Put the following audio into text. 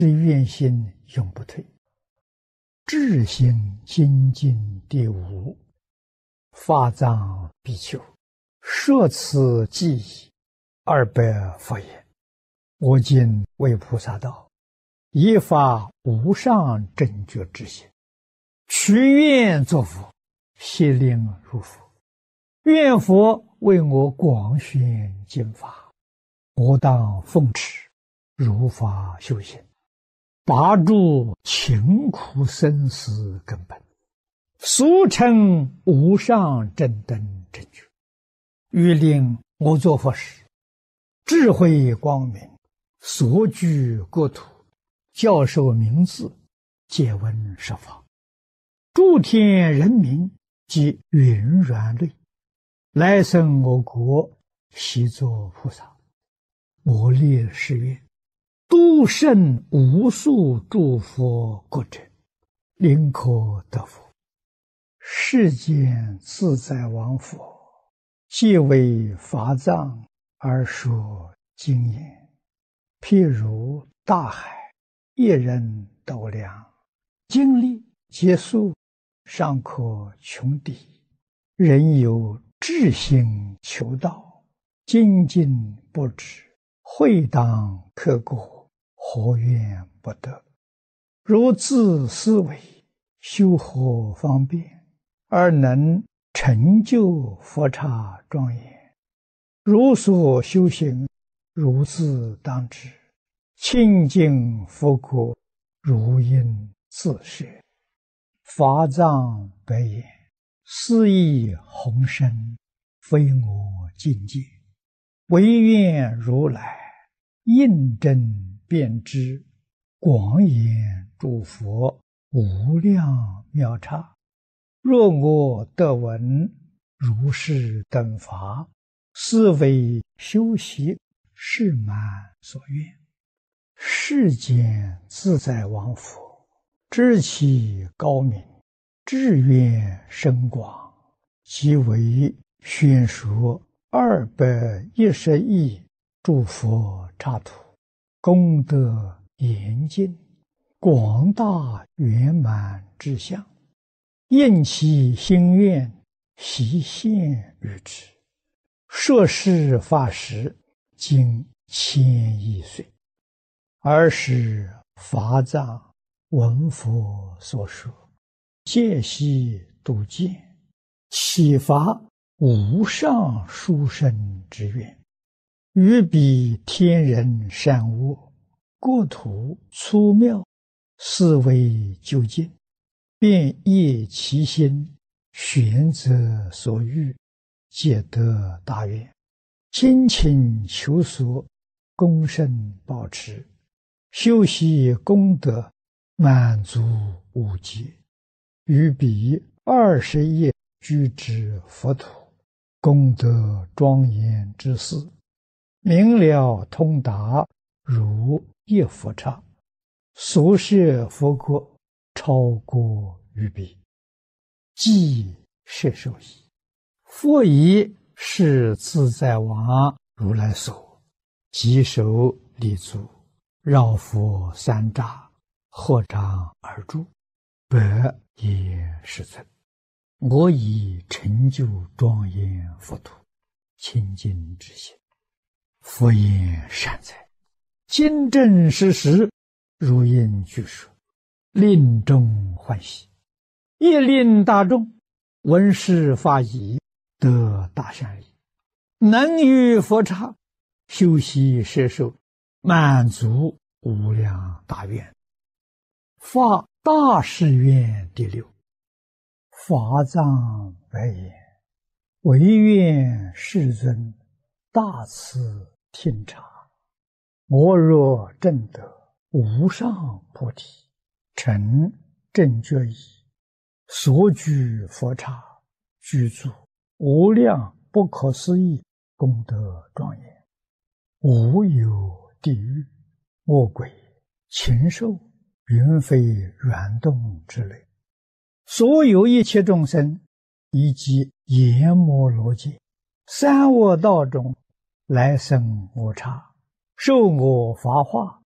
是愿心永不退。智行精进第五，法藏比丘，摄此记忆200佛言：我今为菩萨道，依发无上正觉之心，许愿作佛，悉令如佛。愿佛为我广宣经法，我当奉持，如法修行，拔除勤苦生死根本，俗称无上正等正觉。欲令我作佛时，智慧光明，所居国土，教授名字，借闻设法，诸天人民及云软类，来生我国，悉作菩萨。我立誓愿，度胜无数诸佛国者，宁可得佛。世间自在王佛，皆为法藏而说经言，譬如大海，一人斗量，经历劫数，尚可穷敌。人有志心求道，精进不止，会当刻过，何怨不得？如自思维，修何方便，而能成就佛刹庄严？如所修行，如自当知，清净佛国，如应自设。法藏白言：斯亦宏深，非我境界，唯愿如来印证遍知，广演诸佛无量妙刹。若我得闻如是等法，斯为修习誓满所愿。世间自在王佛，知其高明，志愿深广，即为宣说210亿诸佛刹土，功德严尽，广大圆满之相，应其心愿，悉现于之。摄事法时，经1000亿岁。尔时法藏闻佛所说，戒悉度见，启发无上殊胜之愿，于彼天人善恶，国土粗妙，思维究竟，便业其心，选择所欲，皆得大愿，精勤求索，恭慎保持，修习功德，满足无极。于彼20亿居之佛土，功德庄严之事，明了通达，如一佛刹。所设佛国，超过于彼，即摄受矣。佛以是自在王如来所，稽首立足，绕佛3匝，合掌而住，百也是尊。我以成就庄严佛土，清净之心。佛言善哉，今正实实，如应具说，令众欢喜，亦令大众闻是法已，得大善利，能于佛刹修习摄受，满足无量大愿。发大誓愿第6，法藏白言：唯愿世尊大慈听察，我若证得无上菩提，成正觉已，所居佛刹，具足无量不可思议功德庄严，无有地狱、恶鬼、禽兽、云飞软动之类，所有一切众生，以及阎摩罗界、三恶道中来生我刹，受我法化，